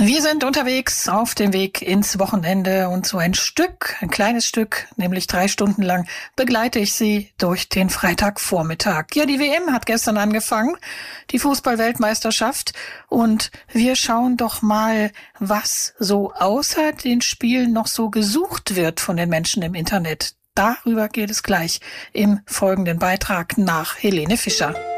Wir sind unterwegs auf dem Weg ins Wochenende und so ein kleines Stück, nämlich 3 Stunden lang, begleite ich Sie durch den Freitagvormittag. Ja, die WM hat gestern angefangen, die Fußball-Weltmeisterschaft, und wir schauen doch mal, was so außer den Spielen noch so gesucht wird von den Menschen im Internet. Darüber geht es gleich im folgenden Beitrag nach Helene Fischer.